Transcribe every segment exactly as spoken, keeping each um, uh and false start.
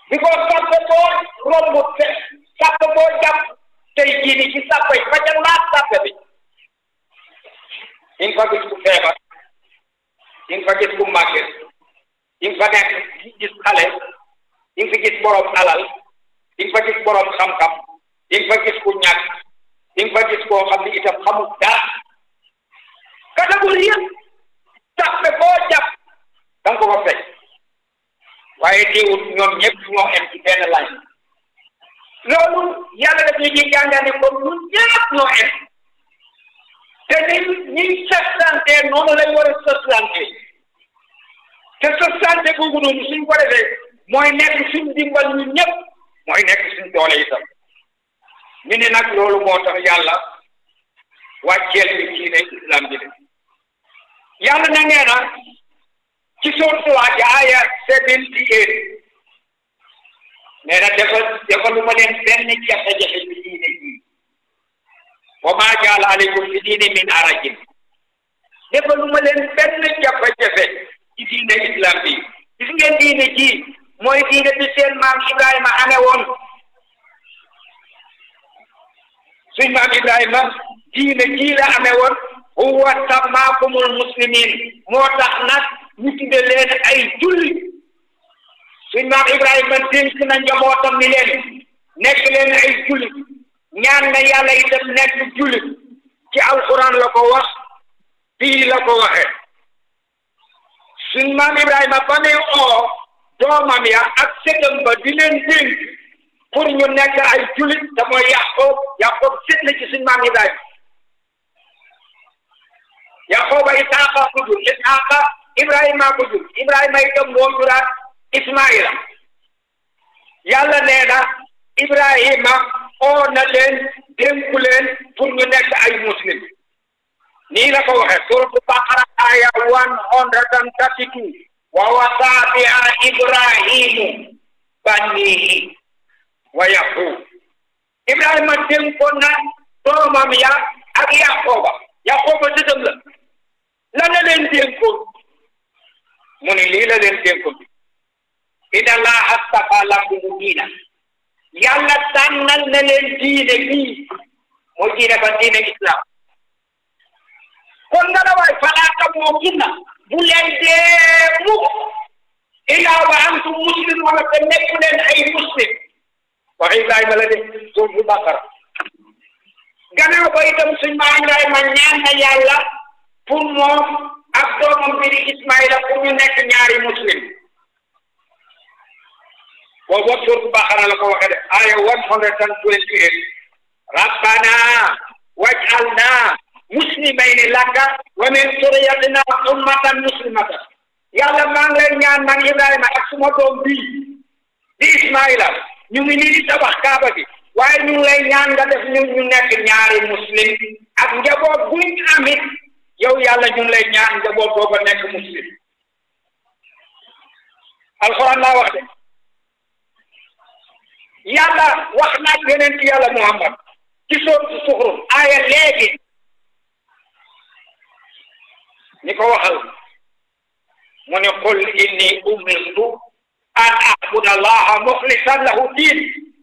bi ko sàppe boo romb te sàppe boo jàpp tey jii ni ci sàppe yi ba ca laat sàppe bi di nga fa gis ku feebar di nga fa gis ku màgget di nga fa nekk gis xale di nga fa gis borom alal di nga fa gis borom xam-xam di nga fa gis ku ñàkk di nga fa gis koo xam ne itam xamul dara catégorie yëpp sàppe boo jàpp da nga ko fa fekk waaye teewul ñoom ñëpp ñoo am ci benn laaj loolu yàlla daf ñu ciy jàngal ne comme ñun ñëpp ñoo am te ni ñuy sëslante noonu lañ war a sëslante te sëslante boobu noonu suñ ko defee mooy nekk suñ dimbal ñun ñëpp mooy nekk suñ doole itam ñu ne nag loolu moo tax yàlla wàcceel bi ci ne islam bi de yàlla na nee na ci sourate Hajj aaya seventy eight nee na dafa dafa lu ma leen benn jafe-jafe ci diine ji wa maa jaala aleykum fi diine min harajin dafa lu ma leen benn jafe-jafe ci diine islam bi gis ngeen diine ji mooy diine bi seen maam Ibrahima amee woon suñ maam Ibrahima diine ji la amee woon huwa sammaakumul muslimiin moo tax nag ñu tudde leen ay julli suñ maam Ibrahima dénk na njabootam ni leen nekk leen ay julli ñaan na yàlla itam nekk julli ci alquran la ko wax fii la ko waxee suñ maam Ibrahima ba ne oo doomam ya ak sëtam ba di leen dénk pour ñu nekk ay julli te mooy Yaqoob Yaqoob sët la ci suñ maam Ibrahima Yaqooba Isaaqa ko jur Isaaqa Ibrahima ko jur Ibrahima itam moo juraat Ismaila yàlla nee na Ibrahima oo na leen dénku leen pour ñu nekk ay muslim nii la ko waxee suratu Baqara aya one hundred and thirty two wa wasaa biha Ibrahimu banihi wa Yaqub Ibrahima dénkoon na doomam ya ak Yaqooba Yaqooba sëtam la lan la leen dénkoon mu ne lii la leen dénkoon inna Allaha astafa lakumu diina yàlla tànnal na leen diine bii mooy diine ba diine islam kon nga la waay falaa tamuutunna bu leen dee mukk illaa wa antum muslimuun wala te nekk leen ay muslim wax Ibrahima la de suuratul Baqara gannaaw ba itam suñ ma Ibrahima ñaan na yàlla pour moom ak doomam bi di Ismaïla pour ñu nekk ñaari muslim boobu suuratul Baqara la ko waxee de aaya one hundred and twenty eight rabbana waj'alna muslimayni laka wa min zurriyyatina ummatan muslimatan yàlla maa ngi lay ñaan man Ibrahima ak suma doom bii di Ismaïla ñu ngi nii di tabax Kaaba gi waaye ñu ngi lay ñaan nga def ñu ñu nekk ñaari muslim ak njaboot buñ amit yow yàlla ñu ngi lay ñaan njaboot booba nekk muslim alxuraan laa wax de yàlla wax naag yeneen ci yàlla Muhammad ci sourate Zuxruf aaya léegi ni ko waxal mu ne qul inni umirtu an a'buda allaha muxlisan lahu diin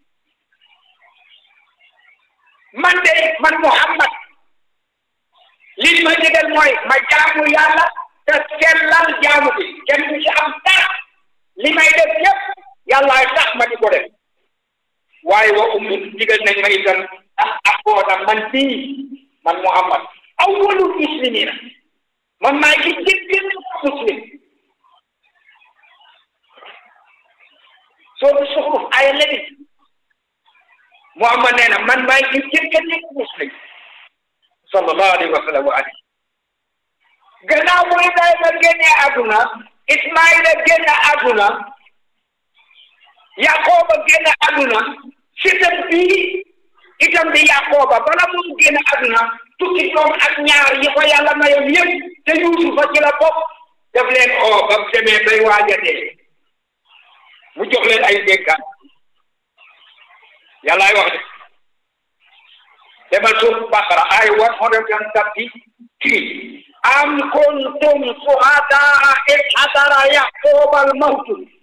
man de man Muhammad li ma digal mooy ma jaamu yàlla te sellal jaamu bi kenn du ci am dara li may def yëpp yàllaay tax ma di ko def waaye wa ummi digal nañ ma itam ah akoona man bii man Muhammad awwalul muslimina man maay ki jëkk muslim soo Zuxruf ay léegi Muhammad nee na man maay ki jëkk muslim sallallahu alayhi wa sallam wa alihi gannaaw bu Ibrahima génne àdduna Ismaïla génne àdduna Yaqooba génne àdduna sëtam bii itam di Yaqooba bala mu génne àdduna tukki doom ak ñaar yi ko yàlla mayoon yëpp te Yuusufa ci la bokk def leen oo ba mu demee bay waaj a dee mu jox leen ay dénkaan yàllaay wax de demal suuratul Baqara ay one hundred and thirty three am kuntum shuhadaa iz hadara Yaquuba al-mawtu